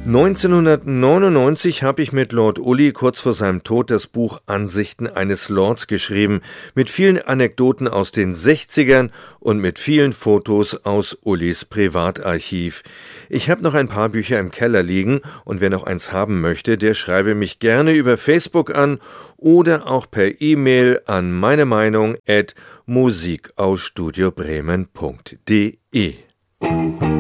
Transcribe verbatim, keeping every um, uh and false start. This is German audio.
neunzehnhundertneunundneunzig habe ich mit Lord Ulli kurz vor seinem Tod das Buch Ansichten eines Lords geschrieben, mit vielen Anekdoten aus den sechzigern und mit vielen Fotos aus Ullis Privatarchiv. Ich habe noch ein paar Bücher im Keller liegen und wer noch eins haben möchte, der schreibe mich gerne über Facebook an oder auch per E-Mail an meine Meinung at musik aus studio bremen punkt de.